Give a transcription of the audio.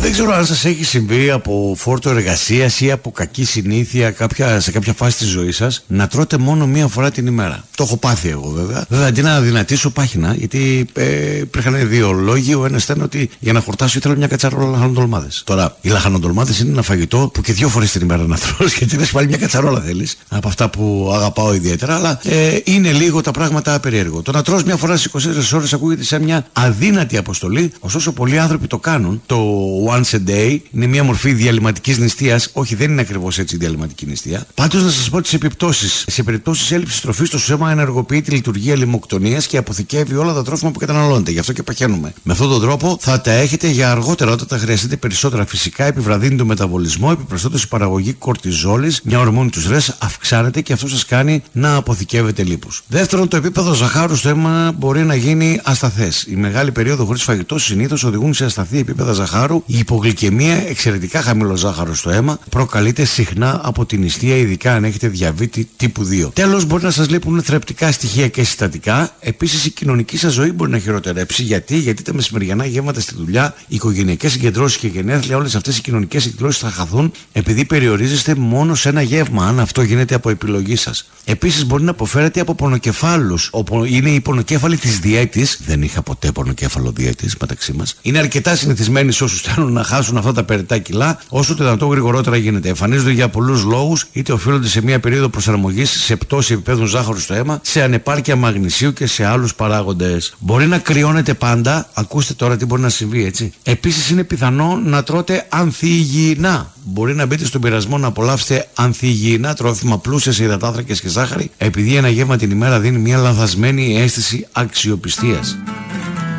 Δεν ξέρω αν σας έχει συμβεί από φόρτο εργασίας ή από κακή συνήθεια σε κάποια φάση της ζωής σας να τρώτε μόνο μία φορά την ημέρα. Το έχω πάθει εγώ βέβαια. Βέβαια αντί να δυνατήσω πάχυνα, γιατί υπήρχαν δύο λόγοι. Ο ένας ήταν ότι για να χορτάσω ήθελα μια κατσαρόλα λαχανοτολμάδες. Τώρα, οι λαχανοτολμάδες είναι ένα φαγητό που και 2 φορές την ημέρα να τρως, γιατί λες πάλι μια κατσαρόλα θέλεις. Από αυτά που αγαπάω ιδιαίτερα, αλλά είναι λίγο τα πράγματα περίεργο. Το να τρως μια φορά στις 24 ώρες ακούγεται σαν μια αδύνατη αποστολή, ωστόσο πολλοί άνθρωποι το κάνουν. Το once a day είναι μια μορφή διαλυματικής νηστείας. Όχι, δεν είναι ακριβώς έτσι η διαλυματική νηστεία. Πάντως να σας πω τις επιπτώσεις. Σε περιπτώσεις έλλειψης τροφής, το σώμα ενεργοποιεί τη λειτουργία λιμοκτονίας και αποθηκεύει όλα τα τρόφιμα που καταναλώνετε. Γι' αυτό και παχαίνουμε. Με αυτόν τον τρόπο θα τα έχετε για αργότερα όταν θα χρειαστείτε περισσότερα. Φυσικά επιβραδύνει τον μεταβολισμό, επιπροσθέτως η παραγωγή κορτιζόλης, μια ορμόνη του στρες, αυξάνεται και αυτό σας κάνει να αποθηκεύετε λίπους. Δεύτερον, το επίπεδο ζαχάρου στο αίμα μπορεί να γίνει ασταθές. Η μεγάλη περίοδο χωρίς φαγητό συνήθως οδηγούν σε ασταθή επίπεδα ζαχάρου. Η υπογλυκαιμία, εξαιρετικά χαμηλό ζάχαρο στο αίμα, προκαλείται συχνά από την νηστεία, ειδικά αν έχετε διαβήτη τύπου 2. Τέλος, μπορεί να σας λείπουν θρεπτικά στοιχεία και συστατικά. Επίσης, η κοινωνική σας ζωή μπορεί να χειροτερέψει. Γιατί τα μεσημεριανά γεύματα στη δουλειά, οι οικογενειακές συγκεντρώσεις και γενέθλια, όλες αυτές οι κοινωνικές εκδηλώσεις θα χαθούν επειδή περιορίζεστε μόνο σε ένα γεύμα, αν αυτό γίνεται από επιλογή σας. Επίσης, μπορεί να αποφέρετε από πονοκεφάλους, όπου είναι οι πονοκέφαλοι της διέτης. Δεν είχα ποτέ πονοκέφαλο διέτης μεταξύ μας. Είναι αρκετά συνηθισμένοι σε όσους θέλουν να χάσουν αυτά τα περιττά κιλά, όσο το δυνατόν γρηγορότερα γίνεται. Εμφανίζονται για πολλούς λόγους, είτε οφείλονται σε μια περίοδο προσαρμογής, σε πτώση επίπεδου ζάχαρου στο αίμα, σε ανεπάρκεια μαγνησίου και σε άλλους παράγοντες. Μπορεί να κρυώνετε πάντα. Ακούστε τώρα τι μπορεί να συμβεί, έτσι. Επίσης, είναι πιθανό να τρώτε ανθυγιεινά. Μπορεί να μπείτε στον πειρασμό να απολαύσετε ανθυγιεινά τρόφιμα πλούσια σε υδατάνθρακες και ζάχαρη, επειδή ένα γεύμα την ημέρα δίνει μια λανθασμένη αίσθηση αξιοπιστίας.